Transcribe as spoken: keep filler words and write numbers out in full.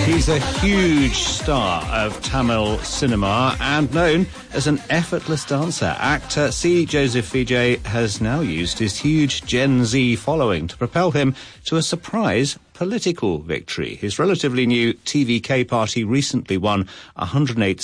He's a huge star of Tamil cinema and known as an effortless dancer. Actor C. Joseph Vijay has now used his huge Gen Z following to propel him to a surprise political victory. His relatively new T V K party recently won one hundred eight